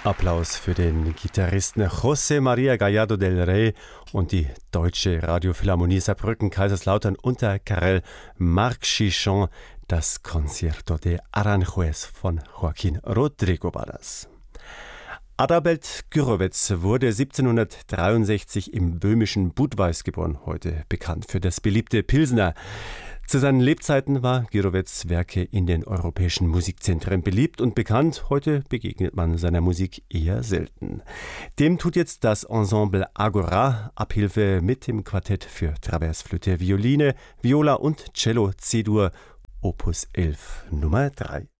Applaus für den Gitarristen José María Gallardo del Rey und die Deutsche Radiophilharmonie Saarbrücken-Kaiserslautern unter Karel Marc Chichon. Das Concierto de Aranjuez von Joaquín Rodrigo war das. Adalbert Gürowetz wurde 1763 im böhmischen Budweis geboren, heute bekannt für das beliebte Pilsner. Zu seinen Lebzeiten war Gürowetz' Werke in den europäischen Musikzentren beliebt und bekannt. Heute begegnet man seiner Musik eher selten. Dem tut jetzt das Ensemble Agora Abhilfe mit dem Quartett für Traversflöte, Violine, Viola und Cello C-Dur, Opus 11, Nummer 3.